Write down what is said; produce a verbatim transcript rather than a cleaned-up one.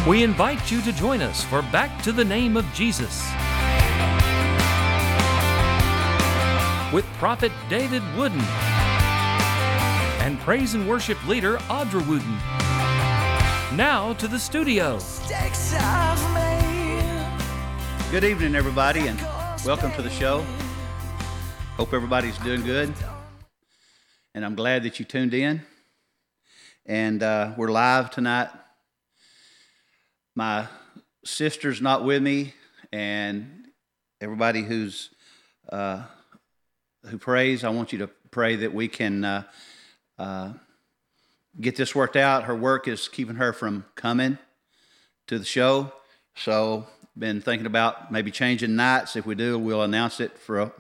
We invite you to join us for Back to the Name of Jesus with Prophet David Wooden and praise and worship leader Audra Wooden. Now to the studio. Good evening, everybody, and welcome to the show. Hope everybody's doing good, and I'm glad that you tuned in. And uh, we're live tonight. My sister's not with me, and everybody who's uh, who prays, I want you to pray that we can uh, uh, get this worked out. Her work is keeping her from coming to the show, so been thinking about maybe changing nights. If we do, we'll announce it for a